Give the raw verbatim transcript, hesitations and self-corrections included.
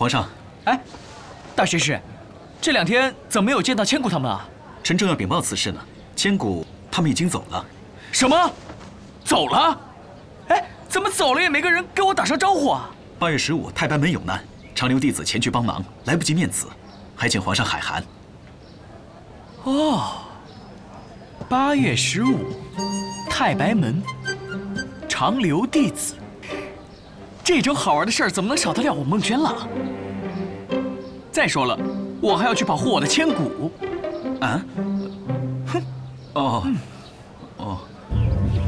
皇上， 哎，大学士，这两天怎么没有见到千古他们啊？ 臣正要禀报此事呢。千古他们已经走了。 什么？走了？哎，怎么走了也没个人跟我打声招呼啊？ 八月十五，太白门有难，长留弟子前去帮忙，来不及面辞，还请皇上海涵。 哦，八月十五，太白门，长留弟子。这种好玩的事儿怎么能少得了我孟轩了？再说了，我还要去保护我的千古。 啊？哼，哦。嗯